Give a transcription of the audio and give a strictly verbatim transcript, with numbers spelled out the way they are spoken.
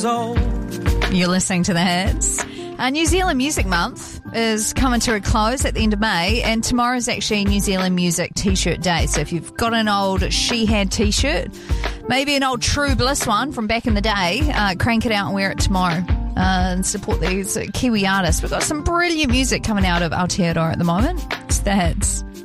years old. You're listening to The Hits. Uh, New Zealand Music Month is coming to a close at the end of May, and tomorrow is actually New Zealand Music T-shirt Day. So if you've got an old She Had T-shirt, maybe an old True Bliss one from back in the day, uh, crank it out and wear it tomorrow uh, and support these Kiwi artists. We've got some brilliant music coming out of Aotearoa at the moment. It's The Hits.